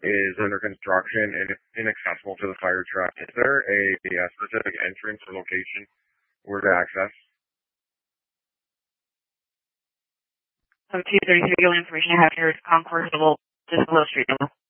is under construction and it's inaccessible to the fire truck. Is there a specific entrance or location where to access? 233, the only information I have here is Concord Civil, just below street level.